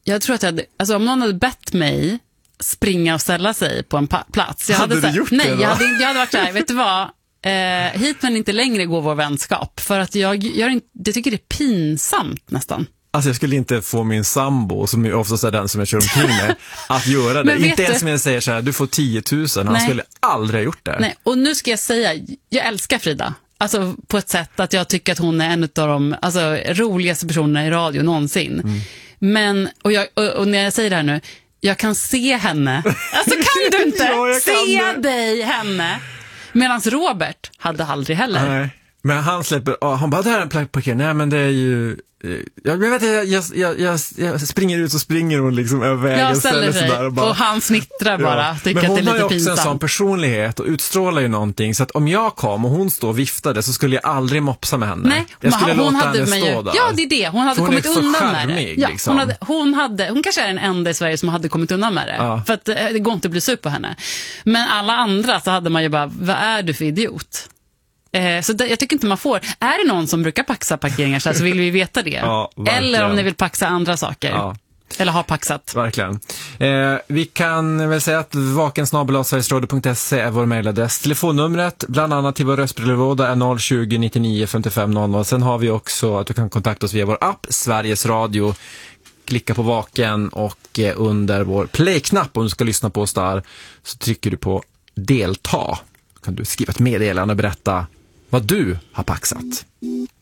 Jag tror att alltså om någon hade bett mig springa och ställa sig på en plats. Hade du gjort nej, det då? Jag hade varit där, vet du vad? Hit men inte längre går vår vänskap. För att jag tycker det är pinsamt nästan. Alltså jag skulle inte få min sambo, som är oftast är den som jag kör omkring med, att göra det. Inte ens som jag säger så här, du får 10 000. Han skulle aldrig ha gjort det. Nej, och nu ska jag säga, jag älskar Frida. Alltså på ett sätt att jag tycker att hon är en av de roligaste personerna i radio någonsin. Men, och när jag säger det här nu, jag kan se henne. Alltså kan du inte henne? Medan Robert hade aldrig heller. Nej. Men han släpper, han bara, det här är en parkering. Nej, men det är ju... Jag springer ut och springer hon liksom över vägen. Jag ställer sig och han snittrar bara. Tycker men hon att det är lite har ju också pinsamt. en sån personlighet och utstrålar ju någonting. Så att om jag kom och hon står och viftade så skulle jag aldrig mopsa med henne. Nej, jag skulle låta henne stå där. Ja, det är det. Hon hade kommit undan med det. Ja, liksom. hon kanske är den enda i Sverige som hade kommit undan med det. Ja. För att det går inte att bli sur på henne. Men alla andra så hade man ju bara, vad är du för idiot? Så jag tycker inte man får. Är det någon som brukar paxa parkeringar så vill vi veta det. Ja, eller om ni vill paxa andra saker. Ja. Eller har paxat. Verkligen. Vi kan väl säga att vakensnabel@sverigesradio.se är vår mejladress. Telefonnumret, bland annat till vår röstbrevlåda, är 020 99 55 00. Sen har vi också att du kan kontakta oss via vår app Sveriges Radio. Klicka på Vaken och under vår play-knapp, om du ska lyssna på oss där, så trycker du på delta. Kan du skriva ett meddelande och berätta vad du har paxat.